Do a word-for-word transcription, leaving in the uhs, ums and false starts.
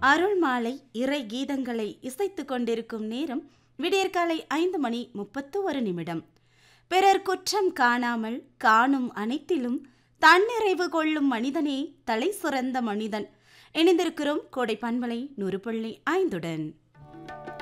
அருள் மாலை இறை கீதங்களை இசைத்து கொண்டிருக்கும் நேரம் விடியற்காலை ஐந்து மணி முப்பத்து ஒரு நிமிடம். பிறர் குற்றம் காணாமல் காணும் அனைத்திலும் தன்னிறைவு கொள்ளும் மனிதனே தலை சிறந்த மனிதன். இணைந்திருக்கிறோம் கோடை பண்பலை நூறு புள்ளி ஐந்துடன்.